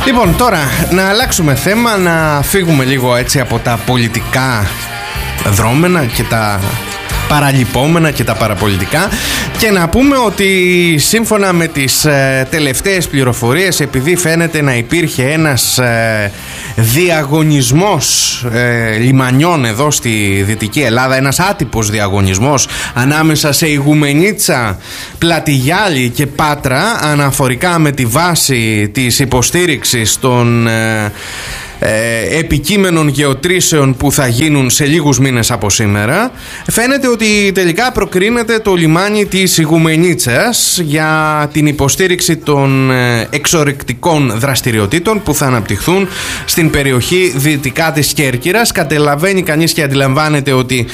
Λοιπόν, τώρα να αλλάξουμε θέμα, να φύγουμε λίγο έτσι από τα πολιτικά δρόμενα και τα παραλυπόμενα και τα παραπολιτικά και να πούμε ότι σύμφωνα με τις τελευταίες πληροφορίες, επειδή φαίνεται να υπήρχε ένας διαγωνισμός λιμανιών εδώ στη Δυτική Ελλάδα, ένας άτυπος διαγωνισμός ανάμεσα σε Ιγουμενίτσα, Πλατιγιάλη και Πάτρα, αναφορικά με τη βάση της υποστήριξης των επικείμενων γεωτρήσεων που θα γίνουν σε λίγους μήνες από σήμερα, φαίνεται ότι τελικά προκρίνεται το λιμάνι της Ιγουμενίτσας για την υποστήριξη των εξορρυκτικών δραστηριοτήτων που θα αναπτυχθούν στην περιοχή δυτικά της Κέρκυρας. Καταλαβαίνει κανείς και αντιλαμβάνεται ότι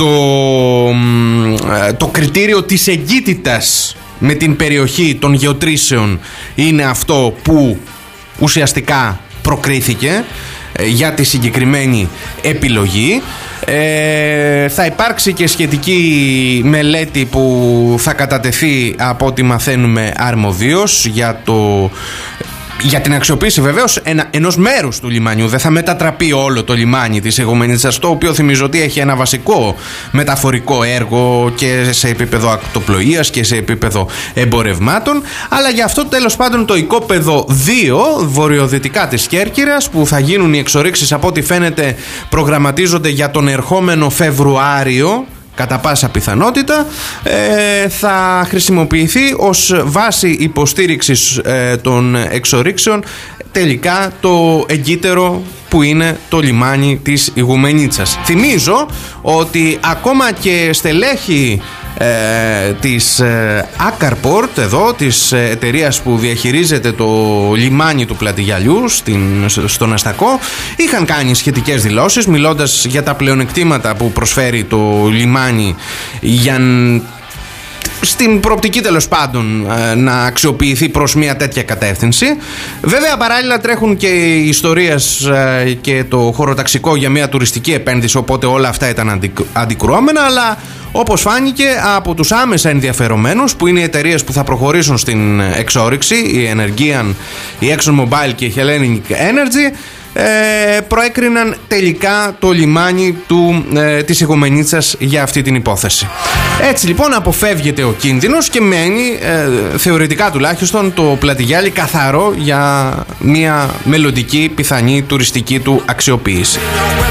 το κριτήριο της εγκύτητας με την περιοχή των γεωτρήσεων είναι αυτό που ουσιαστικά προκρίθηκε για τη συγκεκριμένη επιλογή. Θα υπάρξει και σχετική μελέτη που θα κατατεθεί, από ό,τι μαθαίνουμε, αρμοδίως για την αξιοποίηση βεβαίως ενός μέρους του λιμανιού. Δεν θα μετατραπεί όλο το λιμάνι της Ιγουμενίτσας, το οποίο θυμίζω ότι έχει ένα βασικό μεταφορικό έργο και σε επίπεδο ακτοπλοείας και σε επίπεδο εμπορευμάτων, αλλά για αυτό τέλος πάντων το οικόπεδο 2 βορειοδυτικά της Κέρκυρας, που θα γίνουν οι εξορίξεις, από ό,τι φαίνεται προγραμματίζονται για τον ερχόμενο Φεβρουάριο κατά πάσα πιθανότητα, θα χρησιμοποιηθεί ως βάση υποστήριξης των εξορίξεων τελικά το εγκύτερο που είναι το λιμάνι της Ιγουμενίτσας. Θυμίζω ότι ακόμα και στελέχη της Ακαρπορτ εδώ, της εταιρείας που διαχειρίζεται το λιμάνι του Πλατιγιαλιού στον Αστακό, είχαν κάνει σχετικές δηλώσεις μιλώντας για τα πλεονεκτήματα που προσφέρει το λιμάνι στην προοπτική τέλος πάντων να αξιοποιηθεί προς μια τέτοια κατεύθυνση. Βέβαια παράλληλα τρέχουν και οι ιστορίες και το χωροταξικό για μια τουριστική επένδυση, οπότε όλα αυτά ήταν αντικρουόμενα, αλλά όπως φάνηκε από τους άμεσα ενδιαφερομένους, που είναι οι εταιρείες που θα προχωρήσουν στην εξόρυξη, η Energean, η ExxonMobil και η Hellenic Energy, προέκριναν τελικά το λιμάνι της Ιγουμενίτσας για αυτή την υπόθεση. Έτσι λοιπόν αποφεύγεται ο κίνδυνος και μένει θεωρητικά τουλάχιστον το Πλατιγιάλι καθαρό για μια μελλοντική πιθανή τουριστική του αξιοποίηση.